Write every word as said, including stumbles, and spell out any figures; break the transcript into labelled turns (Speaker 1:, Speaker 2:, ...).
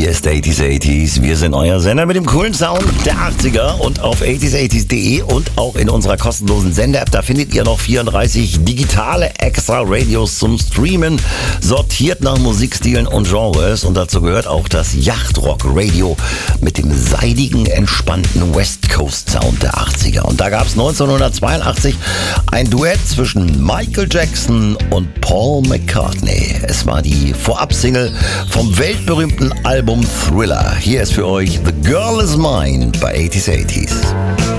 Speaker 1: Hier ist achtziger achtziger. Wir sind euer Sender mit dem coolen Sound der achtziger und auf achtziger achtziger punkt de und auch in unserer kostenlosen Sender-App, da findet ihr noch vierunddreißig digitale Extra-Radios zum Streamen, sortiert nach Musikstilen und Genres, und dazu gehört auch das Yachtrock-Radio mit dem seidigen, entspannten West Coast-Sound der achtziger. Und da gab es neunzehnhundertzweiundachtzig ein Duett zwischen Michael Jackson und Paul McCartney. Es war die Vorab-Single vom weltberühmten Album Thriller. Hier ist für euch The Girl Is Mine bei achtziger achtziger.